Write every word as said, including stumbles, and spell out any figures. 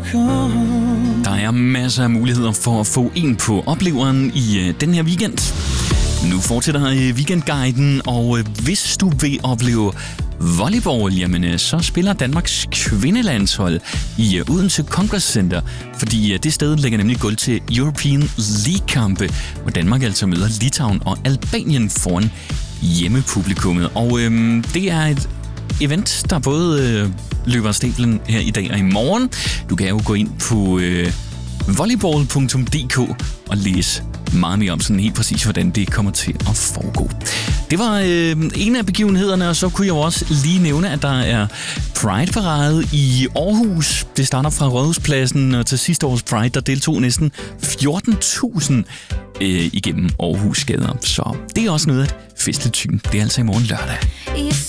Der er masser af muligheder for at få en på opleveren i øh, den her weekend. Nu fortsætter øh, weekendguiden, og øh, hvis du vil opleve volleyball, jamen øh, så spiller Danmarks kvindelandshold i øh, Odense Congress Center, fordi øh, det sted lægger nemlig gulv til European League-kampe, hvor Danmark altså møder Litauen og Albanien foran hjemmepublikummet. Og øh, det er et event, der både øh, løber af stablen her i dag og i morgen. Du kan jo gå ind på øh, volleyball punktum d k og læse meget mere om sådan helt præcis, hvordan det kommer til at foregå. Det var øh, en af begivenhederne, og så kunne jeg også lige nævne, at der er Pride-parade i Aarhus. Det starter fra Rådhuspladsen, og til sidste års Pride, der deltog næsten fjorten tusind øh, igennem Aarhus gader. Så det er også noget af et festligt syn. Det er altså i morgen lørdag.